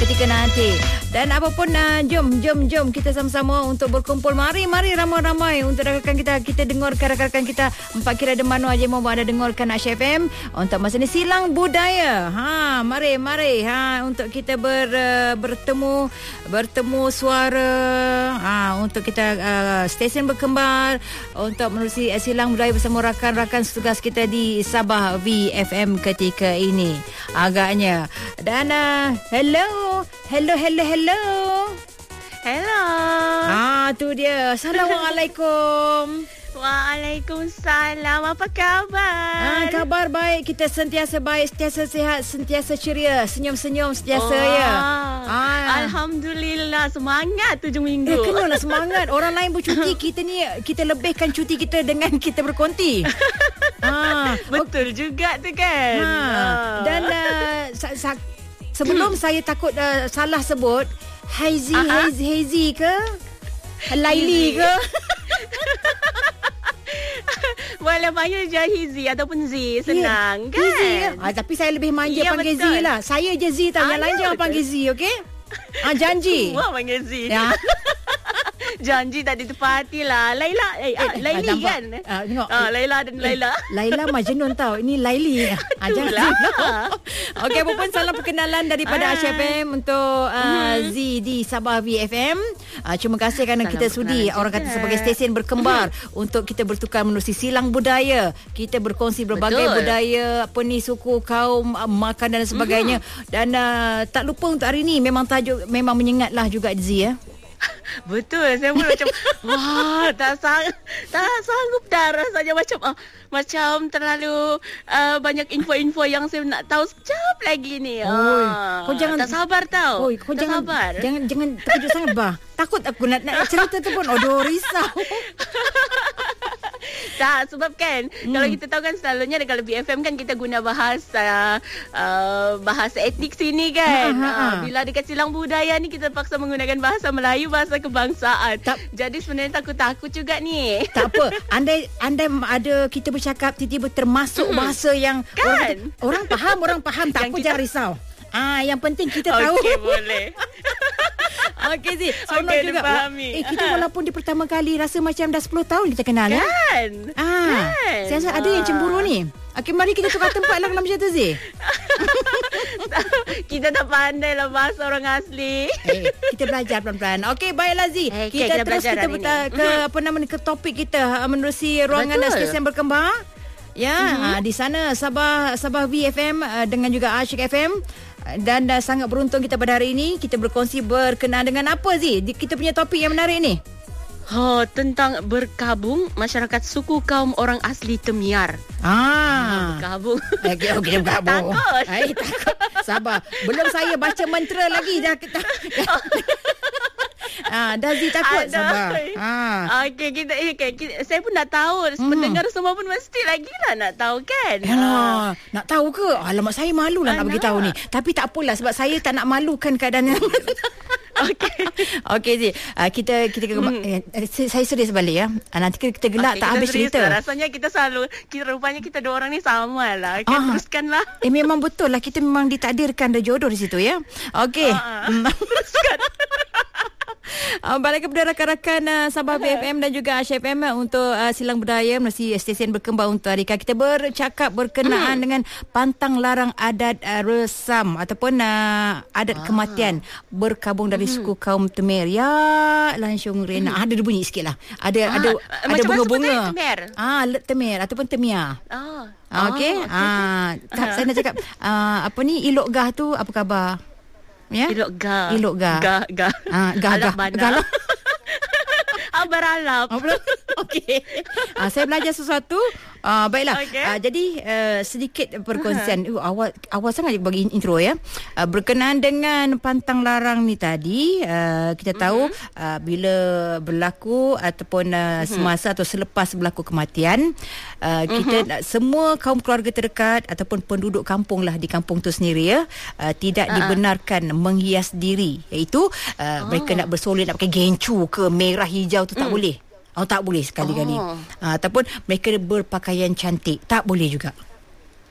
ketika nanti. Dan apapun, jom kita sama-sama untuk berkumpul. Mari ramai-ramai untuk rakan kita dengarkan rakan kita 4 Kira Demano aja mau ada dengarkan Aisyah FM untuk masa ni silang budaya. Mari untuk kita bertemu suara untuk kita stesen berkembar untuk menerusi silang budaya bersama rakan-rakan setugas kita di Sabah VFM ketika ini agaknya. Dan hello. Tu dia. Assalamualaikum. Waalaikumsalam. Apa khabar? Khabar baik. Kita sentiasa baik, sentiasa sihat, sentiasa ceria, senyum-senyum sentiasa ya. Alhamdulillah, semangat 7 minggu. Kenalah semangat. Orang lain bercuti, kita lebihkan cuti kita dengan kita berkonti. Betul juga tu kan. Dan sebelum saya takut salah sebut, Hazy ke? Laili ke? Boleh panggil je Hizi ataupun Z. Senang kan? Hizi ke? Tapi saya lebih manja panggil Z lah. Saya je Z tau. Yang lain jangan panggil Z, okey? Janji. Wah, panggil Z. Ya. Janji tak ditepati lah. Laila. Laili kan? Tengok. Laila dan Laila. Laila Majnun tau. Ini Laili. Jangan. Okey, apa pun salam perkenalan daripada Aisyah FM untuk Z di Sabah VFM. Terima kasih kerana salam kita sudi orang kata sebagai stesen berkembar untuk kita bertukar menerusi silang budaya. Kita berkongsi berbagai budaya, suku, kaum, makan dan sebagainya. Dan tak lupa untuk hari ini memang tajuk memang menyengatlah juga Z ya. Betul. Saya pun macam tak sanggup dah rasanya macam terlalu banyak info-info yang saya nak tahu sekejap lagi ni. Kau jangan tak sabar tau. Kau jangan sabar. Jangan terkejut sangat bah. Takut aku nak cerita tu pun risau. Tak, sebab kan kalau kita tahu kan selalunya kalau BFM kan kita guna bahasa etnik sini kan. Bila dekat silang budaya ni kita paksa menggunakan bahasa Melayu, bahasa kebangsaan. Jadi sebenarnya takut juga ni. Tak apa. Andai ada kita bercakap tiba-tiba termasuk bahasa yang kan? orang faham tak apa, jangan risau. Yang penting kita tahu. Okey, boleh. Okey Zee, seronok juga. Kita walaupun di pertama kali rasa macam dah 10 tahun kita kenal kan? Saya rasa ada yang cemburu ni. Okey, mari kita tukar tempat lah kalau macam tu Zee. Kita tak pandai lah bahasa orang asli. Kita belajar pelan-pelan. Okey, baiklah Zee. Kita terus ke topik kita menerusi ruangan stesen berkembar. Ya, di sana Sabah VFM dengan juga Asyik FM. Dan sangat beruntung kita pada hari ini kita berkongsi berkenaan dengan apa Zee? Kita punya topik yang menarik ni. Tentang berkabung masyarakat suku kaum orang asli Temiar. Berkabung. Okey, berkabung. Takut. Sabar. Belum saya baca mantra lagi dah. Dah Zee takut. Sabar. Okey, kita saya pun dah tahu. Pendengar semua pun mesti lagi lah nak tahu kan. Yalah, nak tahu ke? Alamak, saya malu lah nak bagi tahu ni. Tapi tak apalah sebab saya tak nak malukan keadaan. Okey Zee, kita saya serius balik ya. Nanti kita gelak tak habis cerita. Rasanya rupanya kita dua orang ni sama lah. Teruskanlah. Memang betul lah, kita memang ditakdirkan ada jodoh di situ ya. Okey. Teruskan. Balik kepada rakan-rakan Sabah BFM dan juga Aisyah FM untuk silang budaya menerusi stesen berkembang untuk hari kita bercakap berkenaan dengan pantang larang adat resam ataupun adat kematian berkabung dari suku kaum Temir. Ya, langsung Rena. Ada bunyi sikit lah. Ada bunga-bunga. Temir ataupun Temia. Okey. Saya nak cakap Ilok Gah tu apa khabar? Ya? Ilok Gah. Gah. Beralap. Okey. Saya belajar sesuatu. Baiklah. Jadi sedikit perkongsian. Awal sangat bagi intro ya. Berkenaan dengan pantang larang ni tadi, kita tahu bila berlaku ataupun semasa atau selepas berlaku kematian, kita semua kaum keluarga terdekat ataupun penduduk kampung lah di kampung tu sendiri ya, tidak dibenarkan menghias diri, iaitu mereka nak bersolek, nak pakai gencu ke merah hijau tu tak boleh. Tak boleh sekali-kali. Ataupun mereka berpakaian cantik, tak boleh juga.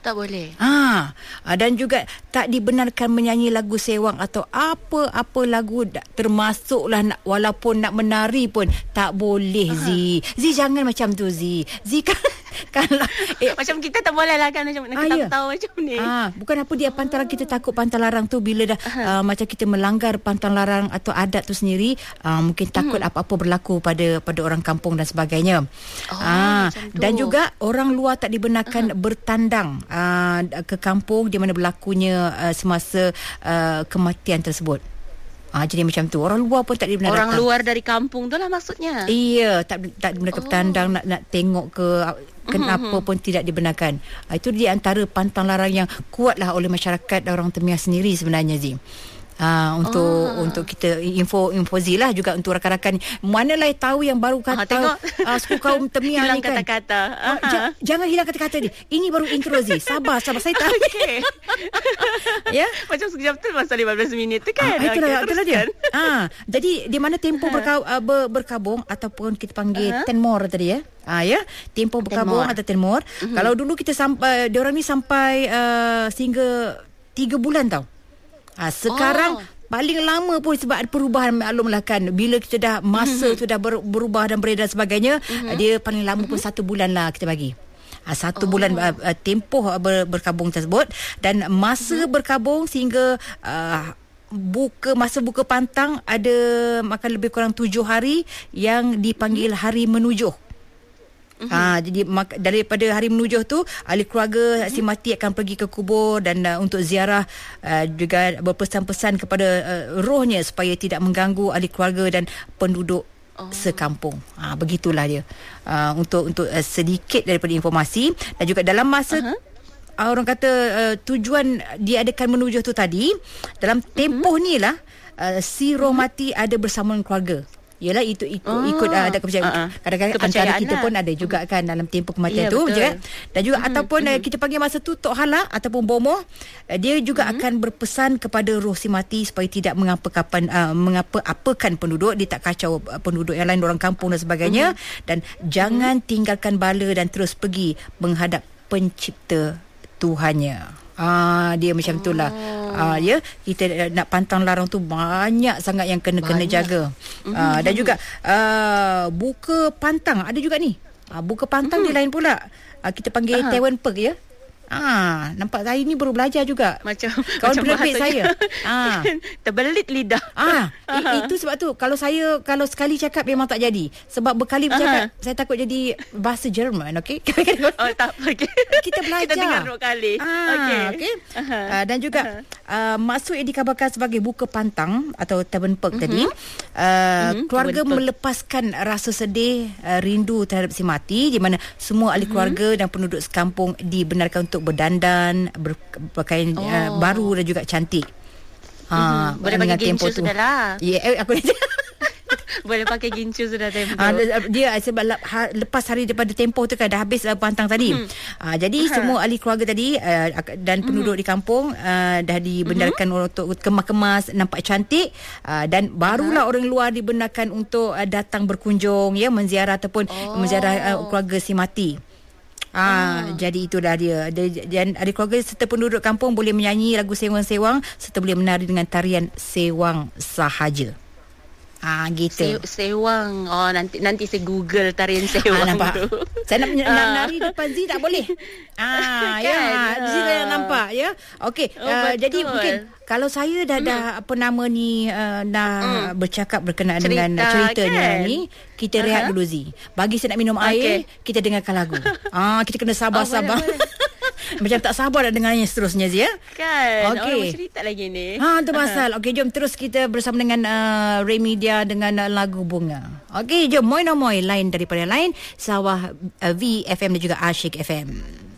Tak boleh. Dan juga tak dibenarkan menyanyi lagu sewang atau apa-apa lagu, termasuklah walaupun nak menari pun tak boleh. Zee jangan macam tu Zee kan kalau macam kita tak boleh lah kan macam nak tahu macam ni. Bukan apa dia pantang, kita takut pantang larang tu bila dah macam kita melanggar pantang larang atau adat tu sendiri, mungkin takut apa-apa berlaku pada orang kampung dan sebagainya. Dan juga orang luar tak dibenarkan bertandang ke kampung di mana berlakunya semasa kematian tersebut. Jadi macam tu. Orang luar pun tak dibenarkan. Orang luar dari kampung tu lah maksudnya. Iya, tak dibenarkan bertandang, nak tengok ke kenapa pun tidak dibenarkan. Itu di antara pantang larang yang kuatlah oleh masyarakat orang Temiah sendiri sebenarnya, Zee. Untuk kita info Zee lah, juga untuk rakan-rakan manalah tahu yang baru kata suku kaum Temiah ni kan. Kata-kata. Jangan hilang kata-kata ni. Ini baru intro Zee. Sabar saya tahu. Okay. Ya. Macam sekejap tu masa 15 minit tu kan. Itulah dia. Jadi di mana tempoh berkabung ataupun kita panggil tenmor tadi ya. Tempoh berkabung atau tenmor. Kalau dulu kita sampai diorang ni sampai sehingga 3 bulan tau. Sekarang paling lama pun sebab ada perubahan, maklumlah kan, bila kita dah masa sudah berubah dan beredar sebagainya, dia paling lama pun 1 bulan lah kita bagi. 1 bulan tempoh berkabung tersebut, dan masa berkabung sehingga masa buka pantang ada makan lebih kurang 7 hari yang dipanggil hari menujuh. Jadi daripada hari menujuh tu, ahli keluarga si mati akan pergi ke kubur dan untuk ziarah, juga berpesan-pesan kepada rohnya supaya tidak mengganggu ahli keluarga dan penduduk sekampung. Begitulah dia. Untuk sedikit daripada informasi, dan juga dalam masa orang kata tujuan diadakan menujuh tu tadi, dalam tempoh ni lah si roh mati ada bersama keluarga. Yalah, itu ikut ada kepercayaan. Kadang-kadang antara kita pun ada juga kan dalam tempoh kematian tu je. Dan juga ataupun kita panggil masa tu Tok Hala ataupun Bomoh, dia juga akan berpesan kepada roh si mati supaya tidak mengapa-apakan penduduk, dia tak kacau penduduk yang lain, orang kampung dan sebagainya, dan jangan tinggalkan bala dan terus pergi menghadap pencipta Tuhannya. Dia macam itulah. Kita nak pantang larang tu banyak sangat yang kena jaga. Dan juga buka pantang ada juga ni. Buka pantang dia lain pula. Kita panggil Tewan Perk ya. Nampak hari ni baru belajar juga. Macam berat saya. Terbelit lidah. Itu sebab tu kalau sekali cakap memang tak jadi. Sebab berkali bercakap saya takut jadi bahasa Jerman, okey? Tak apa. Okay. Kita belajar. Kita dengar 2 kali. Okey. Dan juga maksud yang dikabarkan sebagai buka pantang atau Tewan Perk tadi, keluarga melepaskan rasa sedih, rindu terhadap si mati, di mana semua ahli keluarga dan penduduk sekampung dibenarkan untuk berdandan, berpakaian baru dan juga cantik. Boleh pakai gincu sudah lah. Aku boleh pakai gincu sudah tempoh. Dia sebab lepas hari daripada tempoh tu kan dah habis pantang tadi. Jadi semua ahli keluarga tadi dan penduduk di kampung dah dibenarkan untuk kemas-kemas, nampak cantik, dan barulah orang luar dibenarkan untuk datang berkunjung menziarah ataupun menziarah keluarga si mati. Jadi itulah dia. Dan adik keluarga serta penduduk kampung boleh menyanyi lagu sewang-sewang serta boleh menari dengan tarian sewang sahaja. Gitu. Sewang. Nanti saya Google tarian sewang tu. Saya nak nari depan Zee tak boleh. Zee dah nampak ya. Okey. Jadi mungkin kalau saya dah apa nama ni dah bercakap berkenaan dengan ceritanya kan? Ni, kita rehat dulu Zee. Bagi saya nak minum air, kita dengarkan lagu. Kita kena sabar-sabar. Macam tak sabar nak dengarnya seterusnya Zee ya. Kan. Orang bercerita lagi ni. Itu pasal. Okey, jom terus kita bersama dengan Ray Media dengan lagu Bunga. Okey, jom Moi No Moi, lain daripada lain. Sawah VFM dan juga Asyik FM.